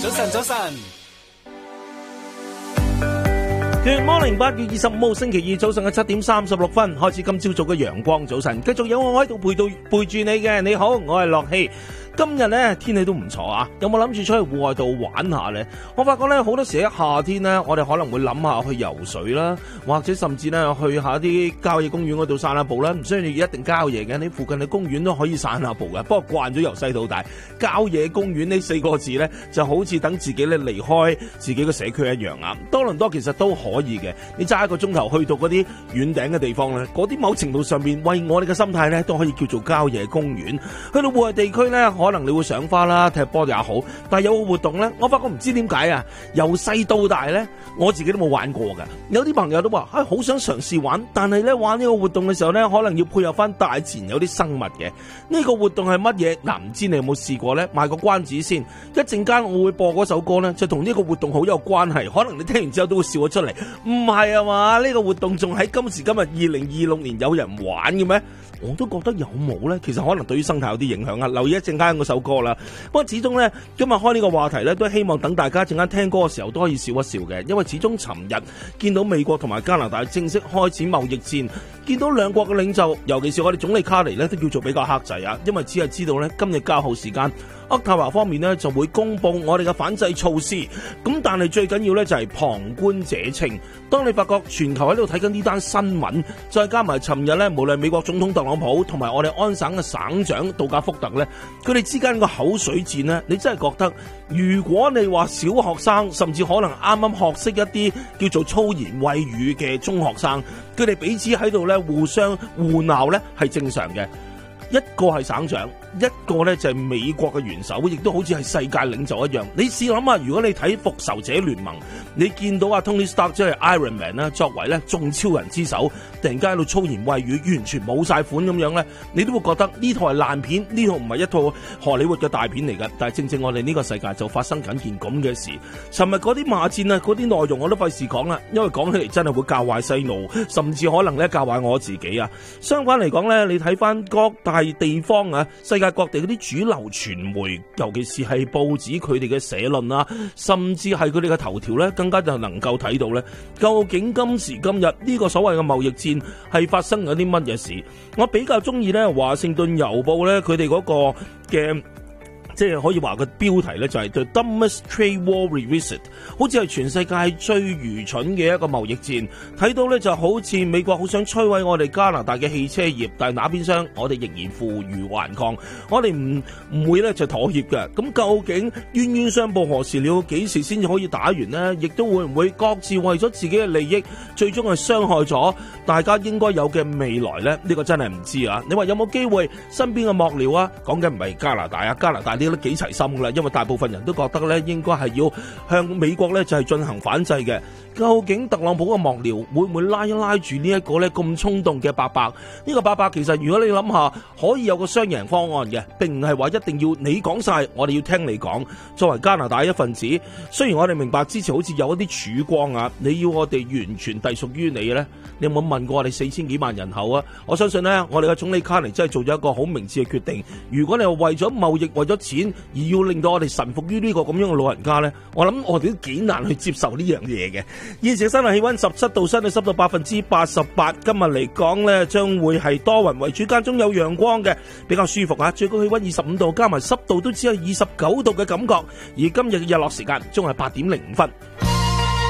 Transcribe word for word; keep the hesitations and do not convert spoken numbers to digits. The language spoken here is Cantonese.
早晨，早晨。 Good morning， 八月二十五號星期二早上嘅七點三十六分開始，今朝早嘅陽光早晨，繼續有我喺度陪到陪住你嘅。你好，我係樂希。今日咧天氣都唔錯啊，有冇諗住出去戶外度玩下呢？我發覺咧好多時喺夏天咧，我哋可能會諗下去游水啦，或者甚至咧去下啲郊野公園嗰度散下步啦。唔需要一定郊野嘅，你附近嘅公園都可以散下步嘅。不過慣咗由細到大，郊野公園呢四個字咧就好似等自己咧離開自己嘅社區一樣啊。多倫多其實都可以嘅，你揸一個鐘頭去到嗰啲遠頂嘅地方咧，嗰啲某程度上面為我哋嘅心態咧都可以叫做郊野公園。去到戶外地區咧，可能你會賞花啦、踢波也好，但係有個活動咧，我發覺唔知點解啊，由細到大咧，我自己都冇玩過㗎。有啲朋友都話，唉、哎，好想嘗試玩，但係咧玩呢個活動嘅時候咧，可能要配合翻大自然有啲生物嘅。呢、這個活動係乜嘢？嗱、啊，唔知你有冇試過咧？賣個關子先，一陣間我會播嗰首歌咧，就同呢個活動好有關係。可能你聽完之後都會笑咗出嚟，唔係啊嘛？呢、這個活動仲喺今時今日二零二六年有人玩嘅咩？我都覺得有冇咧，其實可能對於生態有啲影響啊。留意一陣間嗰首歌啦。不過始終咧，今日開呢個話題咧，都希望等大家一陣間聽歌嘅時候都可以笑一笑嘅，因為始終尋日見到美國同埋加拿大正式開始貿易戰，見到兩國嘅領袖，尤其是我哋總理卡尼咧，都叫做比較克制啊，因為只係知道咧今日較後時間。渥太華方面呢就會公布我哋嘅反制措施，咁但係最緊要呢就係旁觀者清。當你發覺全球喺度睇緊呢單新聞，再加埋尋日呢無論美國總統特朗普同埋我哋安省嘅省長杜賈福特呢，佢哋之間個口水戰呢，你真係覺得，如果你話小學生甚至可能啱啱學識一啲叫做粗言穢語嘅中學生，佢哋彼此喺度呢互相互鬧呢係正常嘅。一個係省長，一個咧就係美國嘅元首，亦都好似係世界領袖一樣。你試諗下，如果你睇復仇者聯盟，你見到阿 Tony Stark 即係 Iron Man 啦，作為咧眾超人之首，突然間喺度粗言穢語，完全冇晒款咁樣咧，你都會覺得呢套係爛片，呢套唔係一套荷里活嘅大片嚟㗎。但係正正我哋呢個世界就發生緊件咁嘅事。尋日嗰啲罵戰啊，嗰啲內容我都費事講啦，因為講起嚟真係會教壞細路，甚至可能咧教壞我自己啊。相反嚟講咧，你睇翻各大地方啊，世界各地嗰啲主流傳媒，尤其是係報紙佢哋嘅社論啊，甚至係佢哋嘅頭條咧，更加就能夠睇到咧，究竟今時今日呢個所謂嘅貿易戰係發生咗啲乜嘢事？我比較中意咧華盛頓郵報咧，佢哋嗰個嘅。即係可以話個標題咧就係 The Dumbest Trade War Revisit， 好似係全世界最愚蠢嘅一個貿易戰。睇到咧就好似美國好想摧毀我哋加拿大嘅汽車業，但係那邊廂我哋仍然負隅頑抗，我哋唔唔會咧就妥協嘅。咁究竟冤冤相報何時了？幾時先至可以打完呢？亦都會唔會各自為咗自己嘅利益，最終係傷害咗大家應該有嘅未來呢？呢、呢個真係唔知啊！你話有冇機會身邊嘅幕僚啊？講緊唔係加拿大啊，加拿大啲都幾齊心噶啦，因為大部分人都覺得咧，應該係要向美國咧就係進行反制嘅。究竟特朗普嘅幕僚會唔會拉一拉住呢一個咧咁衝動嘅伯伯？呢個伯伯其實如果你諗下，可以有個雙贏方案嘅，並唔係話一定要你講晒，我哋要聽你講。作為加拿大一份子，雖然我哋明白之前好似有一啲曙光啊，你要我哋完全隸屬於你呢？你有冇問過我哋四千幾萬人口啊？我相信呢，我哋嘅總理卡尼真係做咗一個好明智嘅決定。如果你話為咗貿易、為咗錢而要令到我哋臣服於呢個咁樣嘅老人家呢，我諗我哋都幾難去接受呢樣嘢嘅。現時嘅室內氣溫十七度，相對濕度百分之八十八。今日嚟講呢，將會係多雲為主，間中有陽光嘅，比較舒服啊。最高氣溫二十五度，加埋濕度都只有二十九度嘅感覺。而今日嘅日落時間仲係八點零五分。